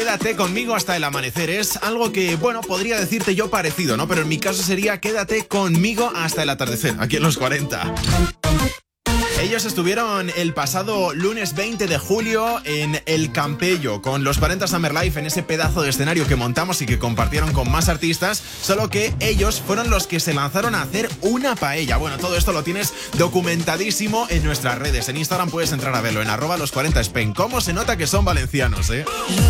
Quédate conmigo hasta el amanecer. Es algo que, bueno, podría decirte yo parecido, ¿no? Pero en mi caso sería quédate conmigo hasta el atardecer, aquí en Los 40. Ellos estuvieron el pasado lunes 20 de julio en El Campello con los 40 Summer Life, en ese pedazo de escenario que montamos y que compartieron con más artistas, solo que ellos fueron los que se lanzaron a hacer una paella. Bueno, todo esto lo tienes documentadísimo en nuestras redes. En Instagram puedes entrar a verlo en @los40spain. ¿Cómo se nota que son valencianos, eh?